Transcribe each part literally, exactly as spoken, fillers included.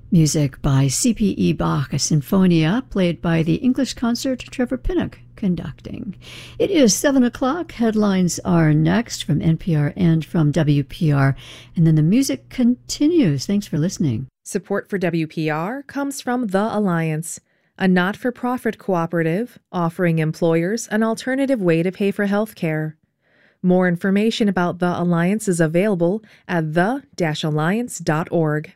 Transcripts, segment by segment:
Music by C P E Bach, a Sinfonia, played by the English concert, Trevor Pinnock conducting. It is seven o'clock. Headlines are next from N P R and from W P R, and then the music continues. Thanks for listening. Support for W P R comes from The Alliance, a not-for-profit cooperative offering employers an alternative way to pay for health care. More information about The Alliance is available at the dash alliance dot org.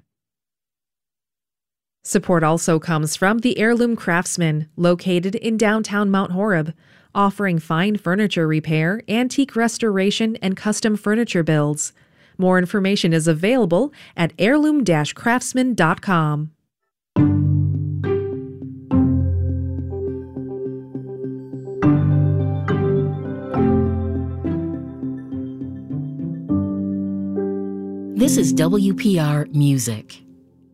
Support also comes from the Heirloom Craftsman, located in downtown Mount Horeb, offering fine furniture repair, antique restoration, and custom furniture builds. More information is available at heirloom dash craftsman dot com. This is W P R Music.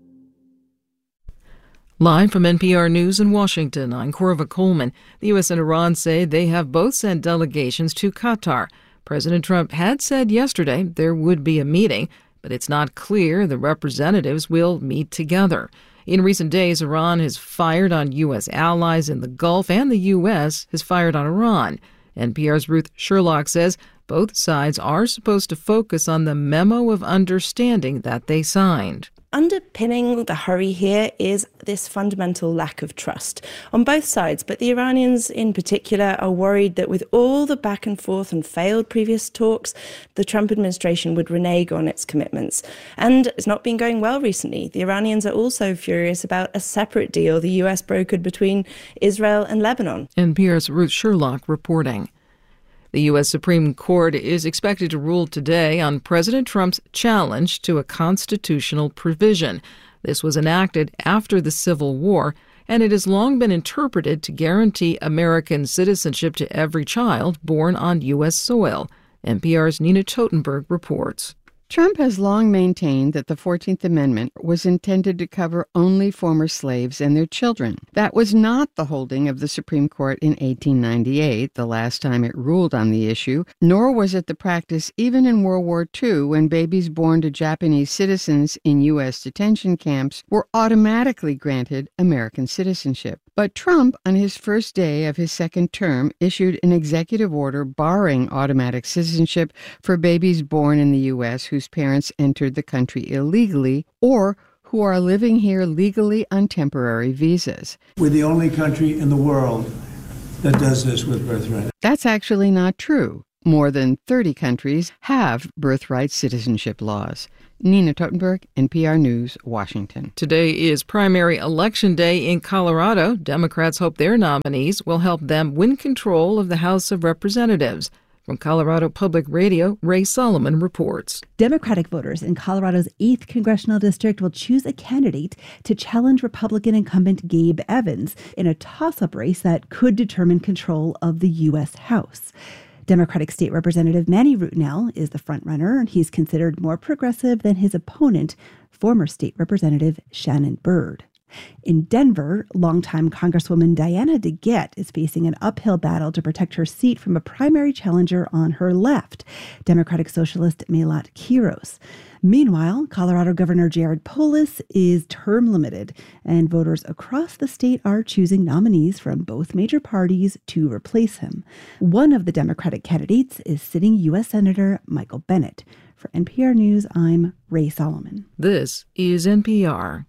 Live from N P R News in Washington, I'm Corva Coleman. The U S and Iran say they have both sent delegations to Qatar. President Trump had said yesterday there would be a meeting, but it's not clear the representatives will meet together. In recent days, Iran has fired on U S allies in the Gulf, and the U S has fired on Iran. N P R's Ruth Sherlock says both sides are supposed to focus on the memo of understanding that they signed. Underpinning the hurry here is this fundamental lack of trust on both sides, but the Iranians in particular are worried that with all the back and forth and failed previous talks, the Trump administration would renege on its commitments. And it's not been going well recently. The Iranians are also furious about a separate deal the U S brokered between Israel and Lebanon. N P R's Ruth Sherlock reporting. The U S Supreme Court is expected to rule today on President Trump's challenge to a constitutional provision. This was enacted after the Civil War, and it has long been interpreted to guarantee American citizenship to every child born on U S soil. N P R's Nina Totenberg reports. Trump has long maintained that the fourteenth Amendment was intended to cover only former slaves and their children. That was not the holding of the Supreme Court in eighteen ninety-eight, the last time it ruled on the issue, nor was it the practice even in World War Two, when babies born to Japanese citizens in U S detention camps were automatically granted American citizenship. But Trump, on his first day of his second term, issued an executive order barring automatic citizenship for babies born in the U S whose parents entered the country illegally or who are living here legally on temporary visas. We're the only country in the world that does this with birthright. That's actually not true. More than thirty countries have birthright citizenship laws. Nina Totenberg, N P R News, Washington. Today is primary election day in Colorado. Democrats hope their nominees will help them win control of the House of Representatives. From Colorado Public Radio, Ray Solomon reports. Democratic voters in Colorado's eighth Congressional District will choose a candidate to challenge Republican incumbent Gabe Evans in a toss-up race that could determine control of the U S House. Democratic State Representative Manny Rutinel is the frontrunner, and he's considered more progressive than his opponent, former State Representative Shannon Byrd. In Denver, longtime Congresswoman Diana DeGette is facing an uphill battle to protect her seat from a primary challenger on her left, Democratic Socialist Melat Quiros. Meanwhile, Colorado Governor Jared Polis is term limited, and voters across the state are choosing nominees from both major parties to replace him. One of the Democratic candidates is sitting U S Senator Michael Bennet. For N P R News, I'm Ray Solomon. This is N P R.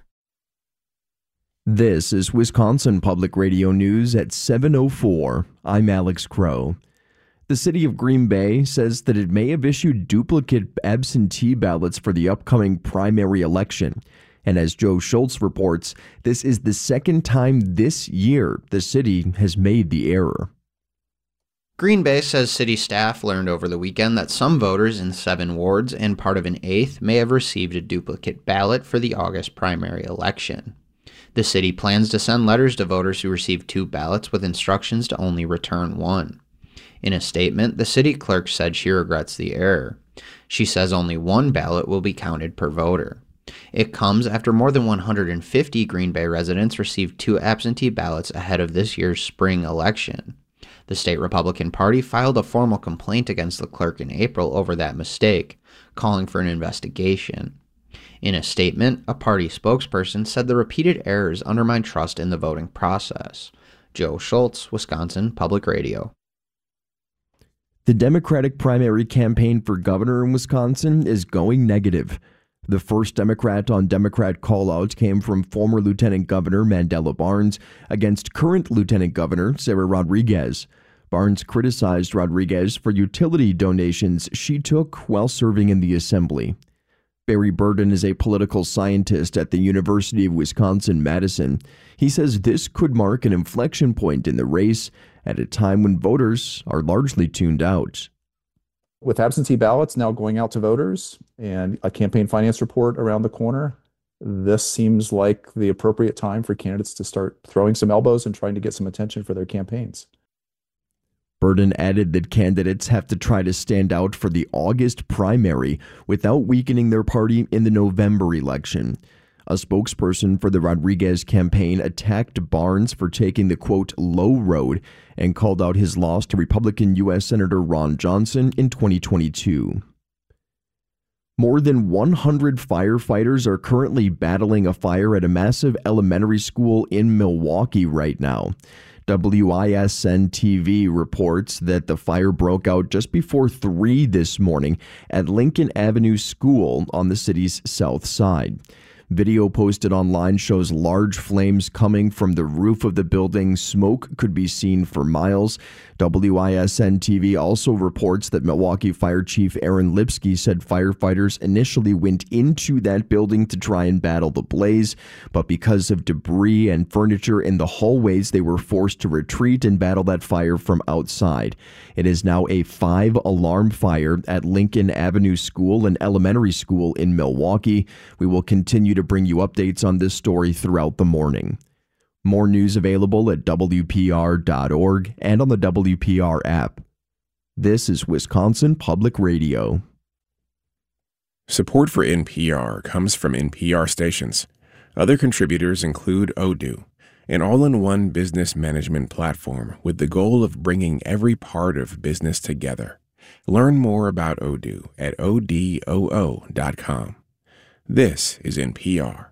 This is Wisconsin Public Radio News at seven oh four. I'm Alex Crow. The city of Green Bay says that it may have issued duplicate absentee ballots for the upcoming primary election. And as Joe Schultz reports, this is the second time this year the city has made the error. Green Bay says city staff learned over the weekend that some voters in seven wards and part of an eighth may have received a duplicate ballot for the August primary election. The city plans to send letters to voters who received two ballots with instructions to only return one. In a statement, the city clerk said she regrets the error. She says only one ballot will be counted per voter. It comes after more than one hundred fifty Green Bay residents received two absentee ballots ahead of this year's spring election. The state Republican Party filed a formal complaint against the clerk in April over that mistake, calling for an investigation. In a statement, a party spokesperson said the repeated errors undermine trust in the voting process. Joe Schultz, Wisconsin Public Radio. The Democratic primary campaign for governor in Wisconsin is going negative. The first Democrat on Democrat call-out came from former Lieutenant Governor Mandela Barnes against current Lieutenant Governor Sarah Rodriguez. Barnes criticized Rodriguez for utility donations she took while serving in the Assembly. Barry Burden is a political scientist at the University of Wisconsin-Madison. He says this could mark an inflection point in the race at a time when voters are largely tuned out. With absentee ballots now going out to voters and a campaign finance report around the corner, this seems like the appropriate time for candidates to start throwing some elbows and trying to get some attention for their campaigns. Burden added that candidates have to try to stand out for the August primary without weakening their party in the November election. A spokesperson for the Rodriguez campaign attacked Barnes for taking the, quote, low road and called out his loss to Republican U S Senator Ron Johnson in twenty twenty-two. More than one hundred firefighters are currently battling a fire at a massive elementary school in Milwaukee right now. W I S N T V reports that the fire broke out just before three this morning at Lincoln Avenue School on the city's south side. Video posted online shows large flames coming from the roof of the building. Smoke could be seen for miles. W I S N T V also reports that Milwaukee Fire Chief Aaron Lipsky said firefighters initially went into that building to try and battle the blaze, but because of debris and furniture in the hallways, they were forced to retreat and battle that fire from outside. It is now a five-alarm fire at Lincoln Avenue School, an elementary school in Milwaukee. We will continue to bring you updates on this story throughout the morning. More news available at W P R dot org and on the W P R app. This is Wisconsin Public Radio. Support for N P R comes from N P R stations. Other contributors include Odoo, an all-in-one business management platform with the goal of bringing every part of business together. Learn more about Odoo at O D O O dot com. This is N P R.